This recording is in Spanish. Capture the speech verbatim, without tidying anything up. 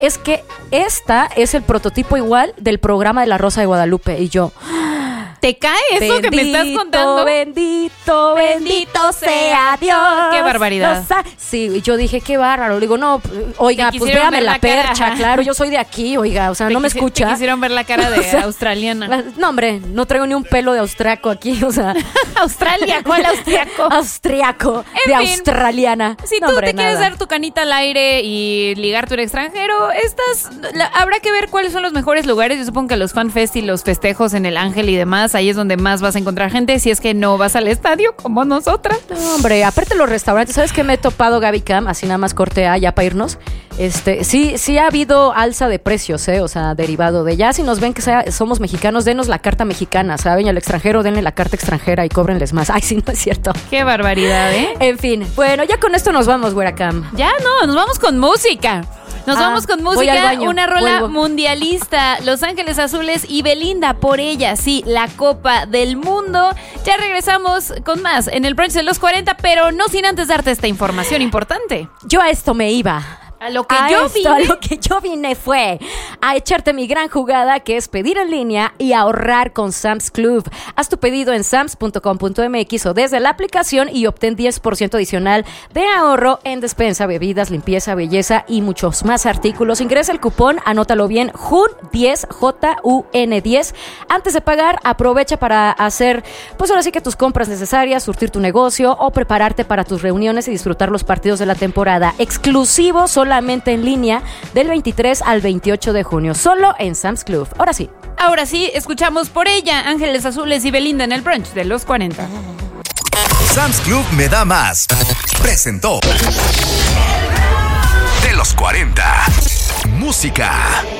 es que esta es el prototipo igual del programa de La Rosa de Guadalupe. Y yo... ¿Te cae eso bendito, que me estás contando? Bendito, bendito sea Dios. Qué barbaridad. Sí, y yo dije, qué bárbaro. Le digo, no, oiga, pues véame la, la percha, cara. Claro, yo soy de aquí, oiga, o sea, te no me quisi- escucha. Te quisieron ver la cara de o sea, australiana. La, no, hombre, no traigo ni un pelo de austriaco aquí, o sea. ¿Australia? ¿Cuál austriaco? Austriaco, en de fin, australiana. Si no, tú hombre, te quieres nada. dar tu canita al aire y ligarte un extranjero, estas, la, habrá que ver cuáles son los mejores lugares. Yo supongo que los fanfest y los festejos en el Ángel y demás, ahí es donde más vas a encontrar gente, si es que no vas al estadio como nosotras. No, hombre, aparte los restaurantes, ¿sabes qué me he topado, Gaby Cam? Así nada más corte A, ya para irnos. Este, sí, sí ha habido alza de precios, ¿eh? O sea, derivado de ya, si nos ven que sea, somos mexicanos, denos la carta mexicana, ¿saben? Y al extranjero denle la carta extranjera y cóbrenles más. Ay, sí, no es cierto. Qué barbaridad, ¿eh? En fin, bueno, ya con esto nos vamos, güera Cam. Ya no, nos vamos con música. Nos Ah, vamos con voy al música, baño, una rola vuelvo. mundialista, Los Ángeles Azules y Belinda, por ella, sí, la Copa del Mundo. Ya regresamos con más en el brunch de los cuarenta, pero no sin antes darte esta información importante. Yo a esto me iba. A lo que a yo esto, vine. a lo que yo vine fue a echarte mi gran jugada, que es pedir en línea y ahorrar con Sam's Club. Haz tu pedido en sams punto com punto m x o desde la aplicación y obtén diez por ciento adicional de ahorro en despensa, bebidas, limpieza, belleza y muchos más artículos. Ingresa el cupón, anótalo bien, Jun diez, J U N diez. Antes de pagar, aprovecha para hacer, pues ahora sí que tus compras necesarias, surtir tu negocio o prepararte para tus reuniones y disfrutar los partidos de la temporada. Exclusivo solamente en línea del veintitrés al veintiocho de junio, solo en Sam's Club. Ahora sí. Ahora sí, escuchamos por ella, Ángeles Azules y Belinda en el brunch de los cuarenta. Sam's Club me da más. Presentó De los cuarenta. Música.